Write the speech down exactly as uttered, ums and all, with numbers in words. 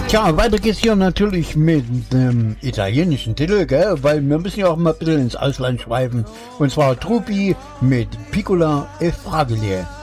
Tja, weiter geht's hier natürlich mit dem italienischen Titel, gell? Weil wir müssen ja auch mal ein bisschen ins Ausland schweifen. Und zwar Truppi mit Piccola e Fragile.